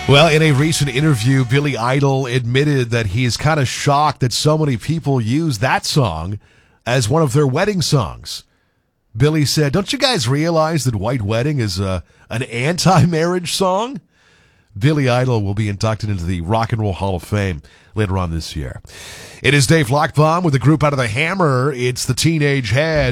Well, in a recent interview, Billy Idol admitted that he is kind of shocked that so many people use that song as one of their wedding songs. Billy said, "Don't you guys realize that White Wedding is an anti-marriage song?" Billy Idol will be inducted into the Rock and Roll Hall of Fame later on this year. It is Dave Lockbaum with a group out of the Hammer. It's the Teenage Head.